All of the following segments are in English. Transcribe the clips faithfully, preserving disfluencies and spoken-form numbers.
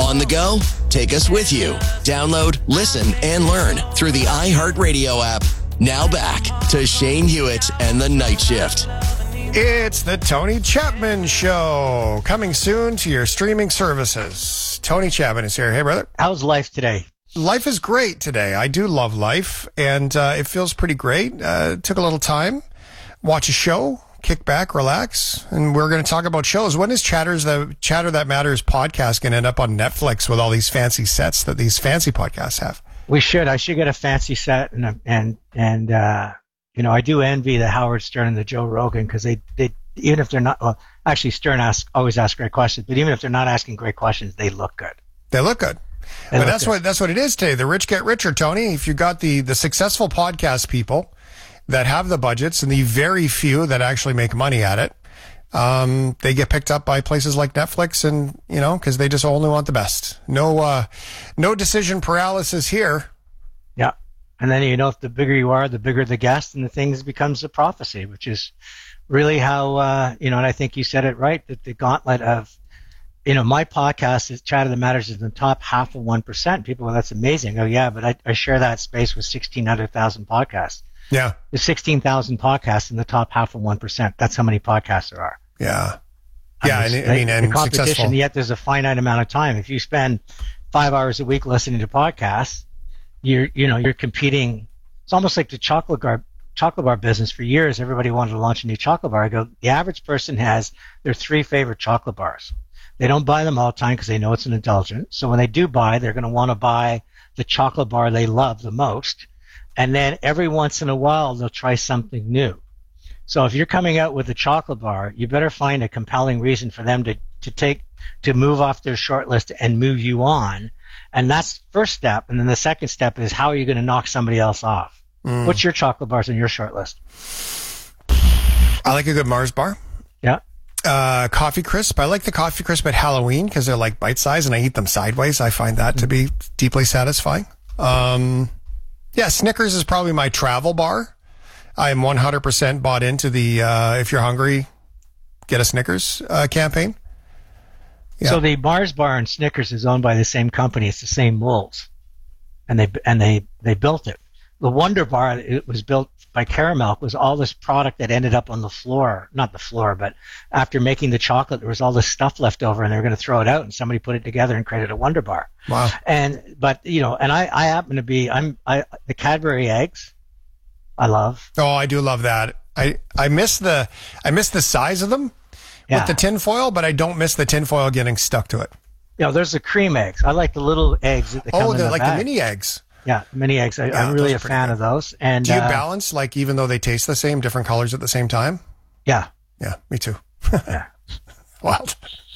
On the go? Take us with you. Download, listen, and learn through the iHeartRadio app. Now back to Shane Hewitt and the Night Shift. It's the Tony Chapman Show, coming soon to your streaming services. Tony Chapman is here. Hey, brother. How's life today? Life is great today. I do love life, and uh, it feels pretty great. Uh, took a little time, watch a show, kick back, relax, and we're going to talk about shows. When is Chatters the Chatter That Matters podcast going to end up on Netflix with all these fancy sets that these fancy podcasts have? We should. I should get a fancy set, and and and uh, you know, I do envy the Howard Stern and the Joe Rogan because they they even if they're not well, actually Stern asks always asks great questions, but even if they're not asking great questions, they look good. They look good. They but look that's good. what that's what it is today. The rich get richer, Tony. If you got the the successful podcast people that have the budgets and the very few that actually make money at it, um, they get picked up by places like Netflix, and you know, because they just only want the best. No, uh, no decision paralysis here. Yeah, and then you know, if the bigger you are, the bigger the guest, and the things becomes a prophecy, which is really how uh, you know. And I think you said it right, that the gauntlet of, you know, my podcast is Chatter That Matters is in the top half of one percent. People, well, that's amazing. Oh yeah, but I, I share that space with sixteen hundred thousand podcasts. Yeah. There's sixteen thousand podcasts in the top half of one percent. That's how many podcasts there are. Yeah. Yeah. I mean, and, I mean, and the competition, successful. yet there's a finite amount of time. If you spend five hours a week listening to podcasts, you're, you know, you're competing. It's almost like the chocolate bar, chocolate bar business. For years, everybody wanted to launch a new chocolate bar. I go, the average person has their three favorite chocolate bars. They don't buy them all the time because they know it's an indulgence. So when they do buy, they're going to want to buy the chocolate bar they love the most. And then every once in a while, they'll try something new. So if you're coming out with a chocolate bar, you better find a compelling reason for them to, to take, to move off their short list and move you on. And that's the first step. And then the second step is, how are you going to knock somebody else off? Mm. What's your chocolate bars on your short list? I like a good Mars bar. Yeah. Uh, Coffee Crisp. I like the Coffee Crisp at Halloween because they're like bite size and I eat them sideways. I find that mm. to be deeply satisfying. Um, yeah, Snickers is probably my travel bar. I am one hundred percent bought into the, uh, if you're hungry, get a Snickers uh, campaign. Yeah. So the Mars bar and Snickers is owned by the same company. It's the same molds, and they and they they built it. The Wonder Bar, it was built by Caramel, was all this product that ended up on the floor, not the floor, but after making the chocolate, there was all this stuff left over, and they were going to throw it out, and somebody put it together and created a Wonder Bar. Wow! And but you know, and I I happen to be I'm I the Cadbury eggs, I love. Oh, I do love that. I I miss the I miss the size of them. Yeah. With the tin foil, but I don't miss the tin foil getting stuck to it. You know, there's the cream eggs. I like the little eggs that they come oh, in they're the like bag. the mini eggs. Yeah, mini eggs. I, Yeah, I'm really those a are pretty fan good. of those. And Do you uh, balance, like, even though they taste the same, different colors at the same time? Yeah. Yeah, me too. Yeah. Wild.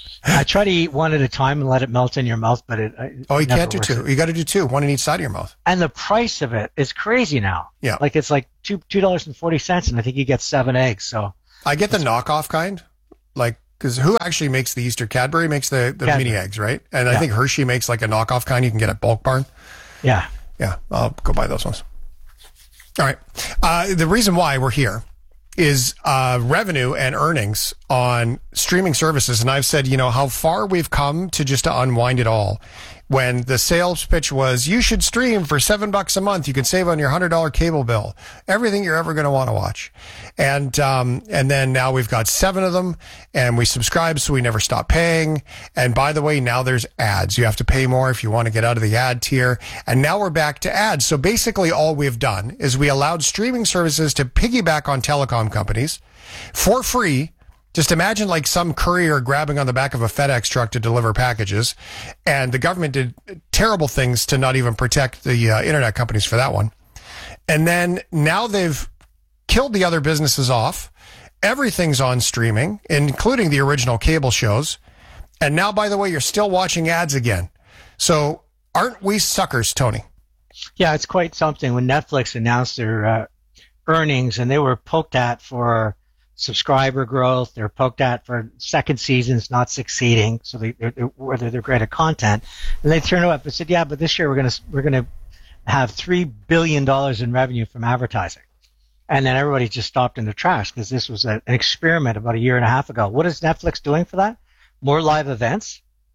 I try to eat one at a time and let it melt in your mouth, but it. Oh, you it never can't do works. two. You got to do two, one in each side of your mouth. And the price of it is crazy now. Yeah. Like it's like two two dollars and forty cents, and I think you get seven eggs. So I get the knockoff kind, like, because who actually makes the Easter? Cadbury makes the, the Cadbury. mini eggs, right? And I Yeah. think Hershey makes like a knockoff kind you can get at Bulk Barn. yeah, Yeah, I'll go buy those ones. All right. Uh, the reason why we're here is uh, revenue and earnings on streaming services. And I've said, you know, how far we've come to just to unwind it all. When the sales pitch was, you should stream for seven bucks a month. You can save on your one hundred dollars cable bill. Everything you're ever going to want to watch. And um, and then now we've got seven of them, and we subscribe so we never stop paying. And by the way, now there's ads. You have to pay more if you want to get out of the ad tier. And now we're back to ads. So basically all we've done is we allowed streaming services to piggyback on telecom companies for free. Just imagine like some courier grabbing on the back of a FedEx truck to deliver packages, and the government did terrible things to not even protect the uh, internet companies for that one. And then now they've killed the other businesses off. Everything's on streaming, including the original cable shows. And now, by the way, you're still watching ads again. So aren't we suckers, Tony? yeah, it's quite something. When Netflix announced their uh, earnings, and they were poked at for subscriber growth, they're poked at for second seasons not succeeding, so they, they're, they're, whether they're great at content, and they turned up and said, yeah, but this year we're going to we're going to have three billion dollars in revenue from advertising. And then everybody just stopped in their tracks because this was a, an experiment about a year and a half ago. What is Netflix doing for that? More live events.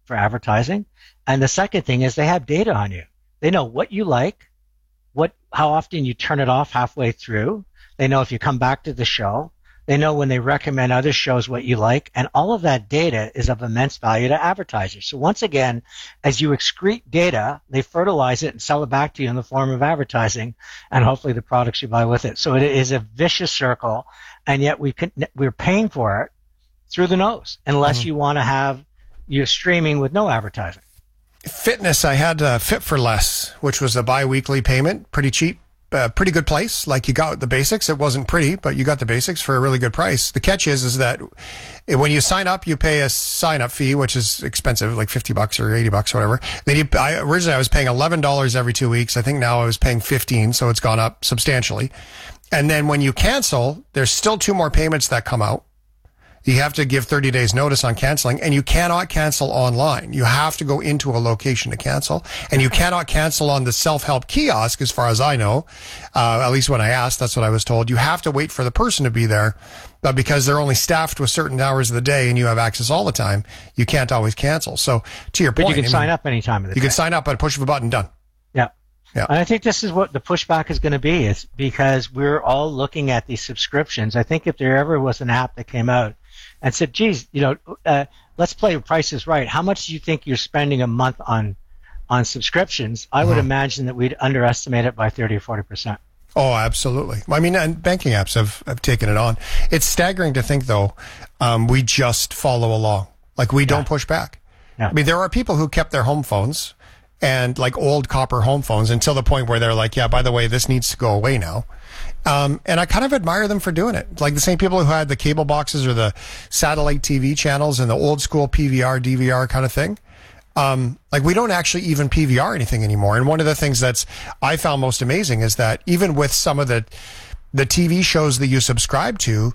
for advertising. And the second thing is they have data on you. They know what you like, what, how often you turn it off halfway through. They know if you come back to the show. They know when they recommend other shows what you like. And all of that data is of immense value to advertisers. So once again, as you excrete data, they fertilize it and sell it back to you in the form of advertising and hopefully the products you buy with it. So it is a vicious circle. And yet we can, we're paying for it through the nose unless mm-hmm. you want to have your streaming with no advertising. Fitness, I had uh, Fit for Less, which was a bi-weekly payment, pretty cheap. Uh, pretty good place. Like you got the basics. It wasn't pretty, but you got the basics for a really good price. The catch is, is that when you sign up, you pay a sign up fee, which is expensive, like fifty bucks or eighty bucks or whatever. Then you, I, originally I was paying eleven dollars every two weeks. I think now I was paying fifteen. So it's gone up substantially. And then when you cancel, there's still two more payments that come out. You have to give thirty days notice on canceling, and you cannot cancel online. You have to go into a location to cancel, and you cannot cancel on the self-help kiosk, as far as I know. Uh, at least when I asked, that's what I was told. You have to wait for the person to be there, but because they're only staffed with certain hours of the day and you have access all the time, you can't always cancel. So to your but point, you can I sign mean, up any time of the you day. can sign up at a push of a button, done. Yeah. Yeah. And I think this is what the pushback is going to be, is because we're all looking at these subscriptions. I think if there ever was an app that came out and said, geez, you know, uh, let's play Price is Right. How much do you think you're spending a month on on subscriptions? I would uh-huh. imagine that we'd underestimate it by thirty or forty percent. Oh, absolutely. I mean, and banking apps have, have taken it on. It's staggering to think, though, um, we just follow along. Like, we don't yeah. push back. Yeah. I mean, there are people who kept their home phones and, like, old copper home phones until the point where they're like, yeah, by the way, this needs to go away now. Um, and I kind of admire them for doing it. Like the same people who had the cable boxes or the satellite T V channels and the old school P V R, D V R kind of thing. Um, like we don't actually even P V R anything anymore. And one of the things that's I found most amazing is that even with some of the the T V shows that you subscribe to,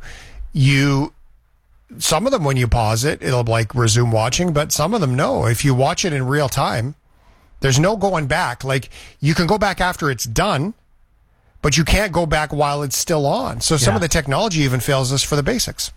you some of them when you pause it, it'll like resume watching, but some of them no. If you watch it in real time, there's no going back. Like you can go back after it's done, but you can't go back while it's still on. So some yeah. of the technology even fails us for the basics.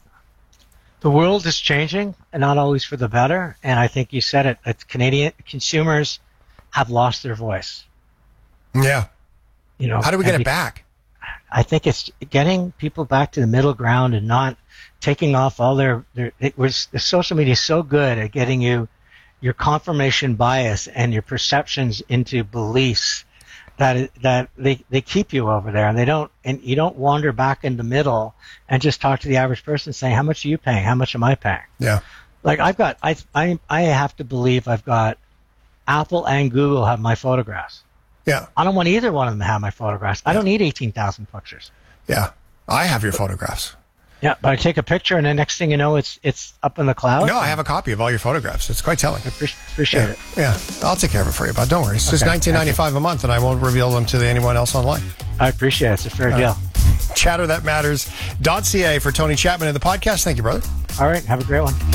The world is changing, and not always for the better. And I think you said it. It's Canadian consumers have lost their voice. Yeah. You know, how do we get it back? I think it's getting people back to the middle ground and not taking off all their. their it was the social media is so good at getting you your confirmation bias and your perceptions into beliefs. That that they, they keep you over there, and they don't, and you don't wander back in the middle and just talk to the average person saying, how much are you paying? How much am I paying? Yeah. Like I've got, I I I have to believe I've got Apple and Google have my photographs. Yeah. I don't want either one of them to have my photographs. I don't need eighteen thousand pictures. Yeah. I have your photographs. Yeah, but I take a picture, and the next thing you know, it's it's up in the cloud. No, I have a copy of all your photographs. It's quite telling. I appreciate yeah. it. Yeah, I'll take care of it for you, bud. Don't worry. It's okay. Just nineteen ninety-five a month, and I won't reveal them to anyone else online. I appreciate it. It's a fair all deal. Right. chatter that matters dot c a for Tony Chapman and the podcast. Thank you, brother. All right. Have a great one.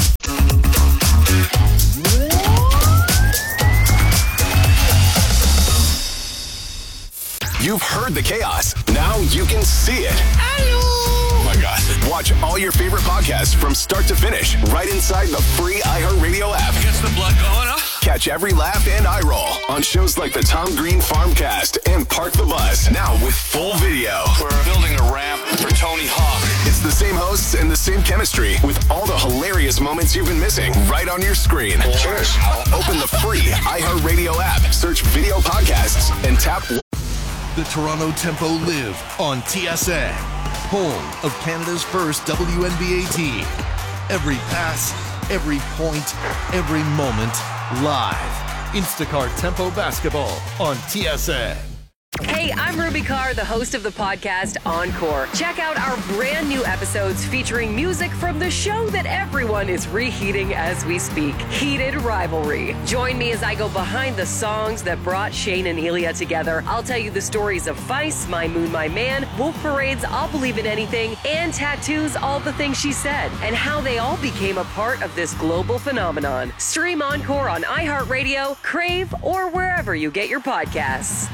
You've heard the chaos. Now you can see it. Hello. Oh my God. Watch all your favorite podcasts from start to finish right inside the free iHeartRadio app. Gets the blood going, huh? Catch every laugh and eye roll on shows like the Tom Green Farmcast and Park the Bus. Now with full video. We're building a ramp for Tony Hawk. It's the same hosts and the same chemistry with all the hilarious moments you've been missing right on your screen. Cheers. Open the free iHeartRadio app, search video podcasts, and tap. The Toronto Tempo live on T S N, home of Canada's first W N B A team. Every pass, every point, every moment, live. Instacart Tempo Basketball on T S N. Hey, I'm Ruby Carr, the host of the podcast Encore. Check out our brand new episodes featuring music from the show that everyone is reheating as we speak, Heated Rivalry. Join me as I go behind the songs that brought Shane and Ilya together. I'll tell you the stories of Feist, My Moon, My Man, Wolf Parade's I'll Believe in Anything, and Tattoo's All the Things She Said, and how they all became a part of this global phenomenon. Stream Encore on iHeartRadio, Crave, or wherever you get your podcasts.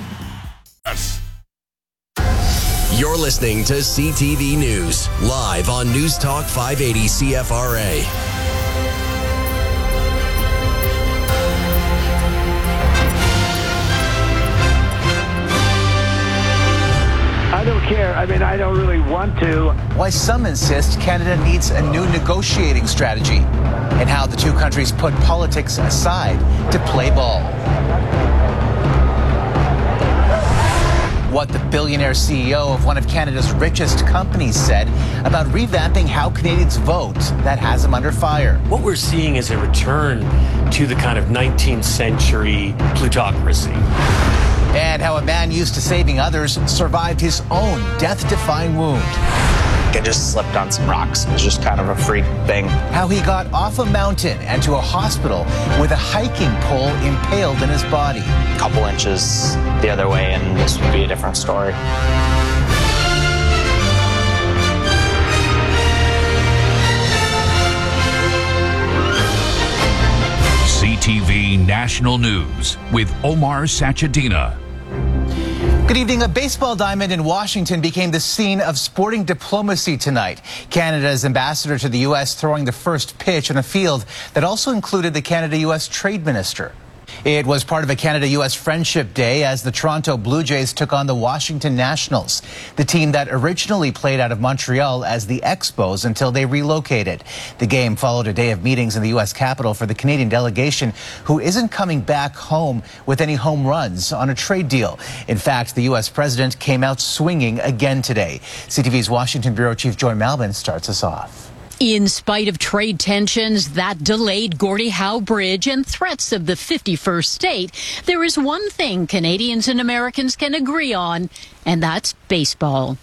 You're listening to C T V News, live on News Talk five eighty C F R A. want to. Why some insist Canada needs a new negotiating strategy, and how the two countries put politics aside to play ball. What the billionaire C E O of one of Canada's richest companies said about revamping how Canadians vote that has him under fire. What we're seeing is a return to the kind of nineteenth century plutocracy. And how a man used to saving others survived his own death-defying wound. I just slipped on some rocks. It was just kind of a freak thing. How he got off a mountain and to a hospital with a hiking pole impaled in his body. A couple inches the other way and this would be a different story. C T V National News with Omar Sachedina. Good evening. A baseball diamond in Washington became the scene of sporting diplomacy tonight. Canada's ambassador to the U S throwing the first pitch on a field that also included the Canada-U S trade minister. It was part of a Canada-U S Friendship Day as the Toronto Blue Jays took on the Washington Nationals, the team that originally played out of Montreal as the Expos until they relocated. The game followed a day of meetings in the U S Capitol for the Canadian delegation, who isn't coming back home with any home runs on a trade deal. In fact, the U S president came out swinging again today. C T V's Washington Bureau Chief Joy Malbon starts us off. In spite of trade tensions that delayed Gordie Howe Bridge and threats of the fifty-first state, there is one thing Canadians and Americans can agree on, and that's baseball.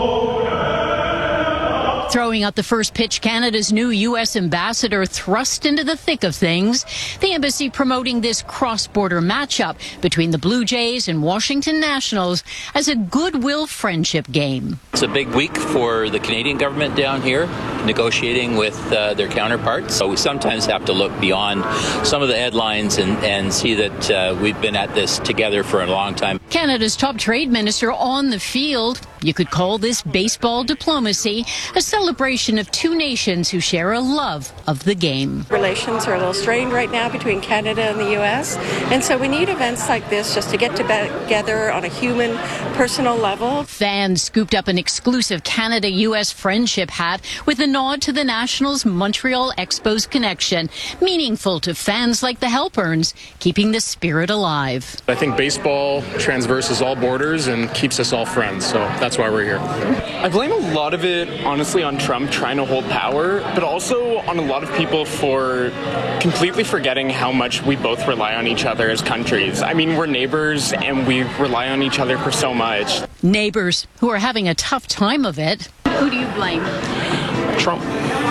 Throwing out the first pitch, Canada's new U S ambassador thrust into the thick of things. The embassy promoting this cross-border matchup between the Blue Jays and Washington Nationals as a goodwill friendship game. It's a big week for the Canadian government down here, negotiating with uh, their counterparts. So we sometimes have to look beyond some of the headlines and, and see that uh, we've been at this together for a long time. Canada's top trade minister on the field. You could call this baseball diplomacy, a celebration of two nations who share a love of the game. Relations are a little strained right now between Canada and the U S, and so we need events like this just to get together on a human, personal level. Fans scooped up an exclusive Canada-U S friendship hat with a nod to the Nationals' Montreal Expos connection, meaningful to fans like the Halperns, keeping the spirit alive. I think baseball transverses all borders and keeps us all friends, so that's why we're here. I blame a lot of it, honestly, on Trump trying to hold power, but also on a lot of people for completely forgetting how much we both rely on each other as countries. I mean, we're neighbors and we rely on each other for so much. Neighbors who are having a tough time of it. Who do you blame? Trump.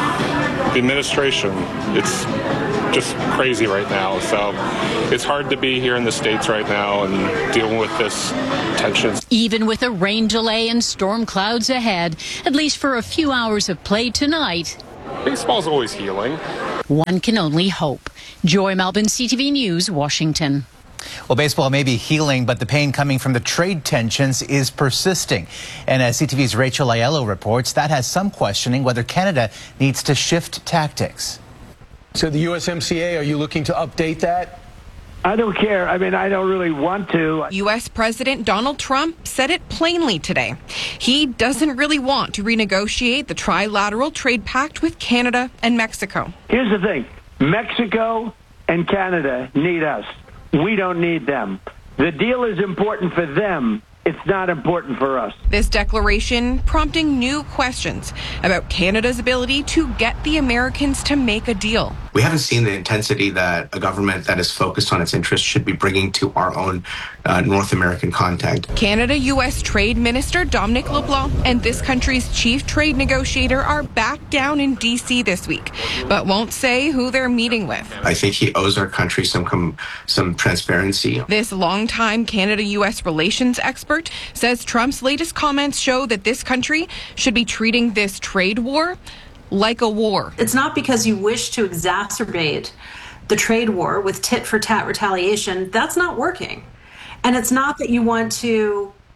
The administration. It's just crazy right now. So it's hard to be here in the States right now and dealing with this tension. Even with a rain delay and storm clouds ahead, at least for a few hours of play tonight. Baseball's always healing. One can only hope. Joy Malbon, C T V News, Washington. Well, baseball may be healing, but the pain coming from the trade tensions is persisting. And as C T V's Rachel Aiello reports, that has some questioning whether Canada needs to shift tactics. So the U S M C A, are you looking to update that? I don't care. I mean, I don't really want to. U S President Donald Trump said it plainly today. He doesn't really want to renegotiate the trilateral trade pact with Canada and Mexico. Here's the thing. Mexico and Canada need us. We don't need them. The deal is important for them. It's not important for us. This declaration prompting new questions about Canada's ability to get the Americans to make a deal. We haven't seen the intensity that a government that is focused on its interests should be bringing to our own uh, North American contact. Canada-U S Trade Minister Dominic LeBlanc and this country's chief trade negotiator are back down in D C this week, but won't say who they're meeting with. I think he owes our country some com- some transparency. This longtime Canada-U S relations expert says Trump's latest comments show that this country should be treating this trade war like a war. It's not because you wish to exacerbate the trade war with tit-for-tat retaliation. That's not working. And it's not that you want to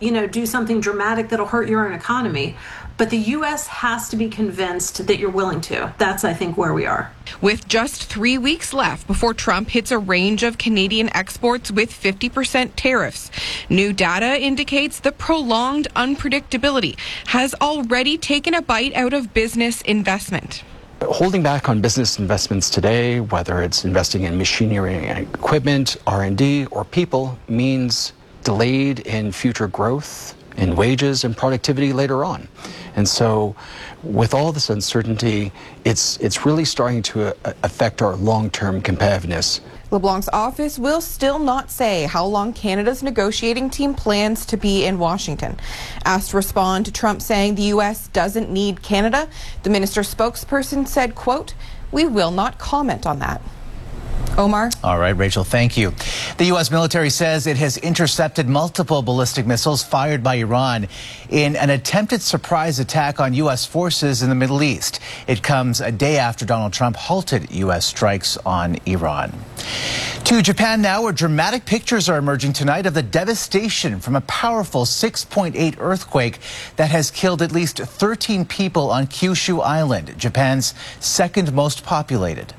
you know, do something dramatic that'll hurt your own economy. But the U S has to be convinced that you're willing to. That's, I think, where we are. With just three weeks left before Trump hits a range of Canadian exports with fifty percent tariffs, new data indicates the prolonged unpredictability has already taken a bite out of business investment. Holding back on business investments today, whether it's investing in machinery and equipment, R and D, or people, means delayed in future growth in wages and productivity later on. And so with all this uncertainty, it's it's really starting to uh, affect our long-term competitiveness. LeBlanc's office will still not say how long Canada's negotiating team plans to be in Washington. Asked to respond to Trump saying the U S doesn't need Canada, the minister's spokesperson said, quote, "We will not comment on that." Omar? All right, Rachel, thank you. The U S military says it has intercepted multiple ballistic missiles fired by Iran in an attempted surprise attack on U S forces in the Middle East. It comes a day after Donald Trump halted U S strikes on Iran. To Japan now, where dramatic pictures are emerging tonight of the devastation from a powerful six point eight earthquake that has killed at least thirteen people on Kyushu Island, Japan's second most populated.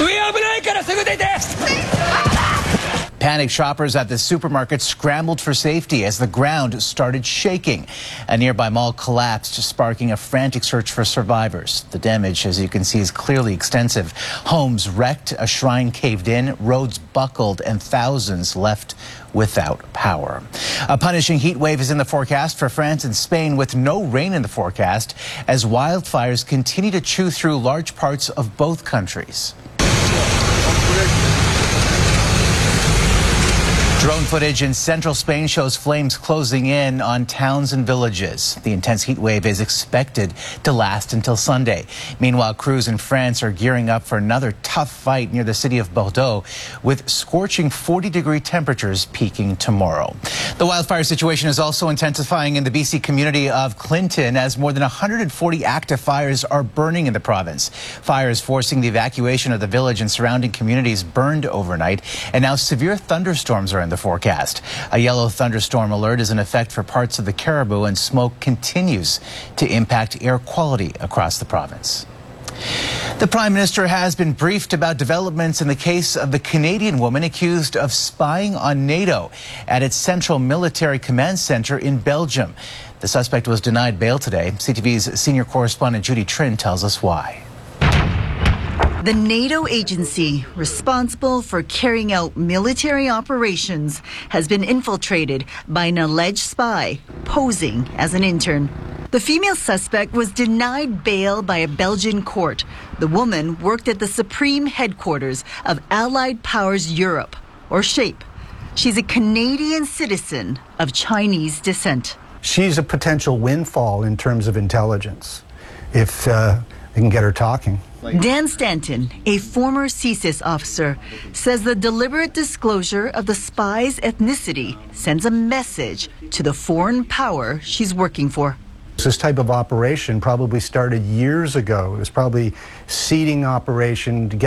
Panicked shoppers at the supermarket scrambled for safety as the ground started shaking. A nearby mall collapsed, sparking a frantic search for survivors. The damage, as you can see, is clearly extensive. Homes wrecked, a shrine caved in, roads buckled, and thousands left without power. A punishing heat wave is in the forecast for France and Spain, with no rain in the forecast as wildfires continue to chew through large parts of both countries. Drone footage in central Spain shows flames closing in on towns and villages. The intense heat wave is expected to last until Sunday. Meanwhile, crews in France are gearing up for another tough fight near the city of Bordeaux, with scorching forty degree temperatures peaking tomorrow. The wildfire situation is also intensifying in the B C community of Clinton as more than one hundred forty active fires are burning in the province. Fires forcing the evacuation of the village and surrounding communities burned overnight, and now severe thunderstorms are in the forecast. A yellow thunderstorm alert is in effect for parts of the Cariboo, and smoke continues to impact air quality across the province. The Prime Minister has been briefed about developments in the case of the Canadian woman accused of spying on NATO at its Central Military Command Center in Belgium. The suspect was denied bail today. C T V's senior correspondent Judy Trin tells us why. The NATO agency responsible for carrying out military operations has been infiltrated by an alleged spy posing as an intern. The female suspect was denied bail by a Belgian court. The woman worked at the supreme headquarters of Allied Powers Europe, or SHAPE. She's a Canadian citizen of Chinese descent. She's a potential windfall in terms of intelligence, if uh, they can get her talking. Dan Stanton, a former C S I S officer, says the deliberate disclosure of the spy's ethnicity sends a message to the foreign power she's working for. This type of operation probably started years ago. It was probably seeding operation to get